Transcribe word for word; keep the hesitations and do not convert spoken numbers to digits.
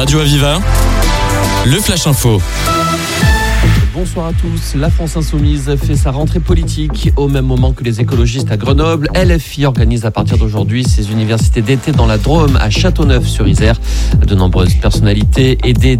Radio Aviva, le Flash Info. Bonsoir à tous. La France Insoumise fait sa rentrée politique au même moment que les écologistes à Grenoble. L F I organise à partir d'aujourd'hui ses universités d'été dans la Drôme à Châteauneuf-sur-Isère. De nombreuses personnalités et des